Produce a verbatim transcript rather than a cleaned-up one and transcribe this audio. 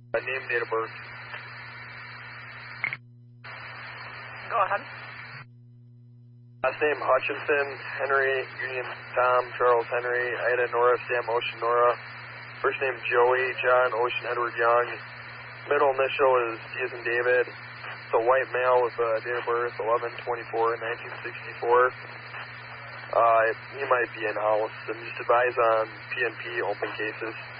Uh, name, date of birth. Go ahead. Last name Hutchinson, Henry, Union Tom, Charles Henry, Ida Nora, Sam Ocean Nora. First name Joey, John Ocean Edward Young. Middle initial is D as in David. It's a white male with a date of birth eleven twenty-four nineteen sixty-four. Uh, he might be in house. I'm just advised on P N P open cases.